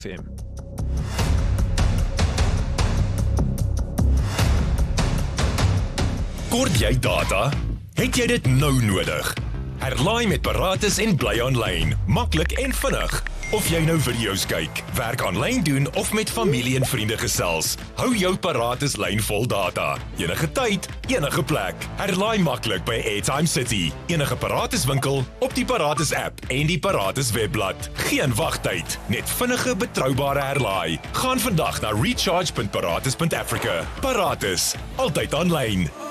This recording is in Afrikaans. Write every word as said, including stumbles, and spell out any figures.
F M. Kort jy data? Het jy dit nou nodig? Herlaai met Paratus en bly aanlyn, maklik en vinnig. Of jy nou video's kyk, werk aanlyn doen of met familie en vriende gesels, hou jou Paratus lyn vol data. Enige tyd, enige plek. Herlaai maklik by Airtime City, enige Paratus winkel, op die Paratus app en die Paratus webblad. Geen wagtyd, net vinnige, betroubare herlaai. Gaan vandag na recharge punt paratus punt africa. Paratus, altyd aanlyn.